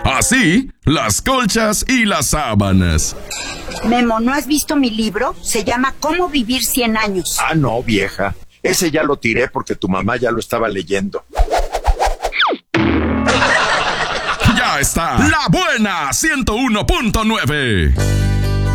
Así, las colchas y las sábanas. Memo, ¿no has visto mi libro? Se llama ¿Cómo vivir 100 años? Ah, no, vieja. Ese ya lo tiré porque tu mamá ya lo estaba leyendo. Ya está, La Buena 101.9.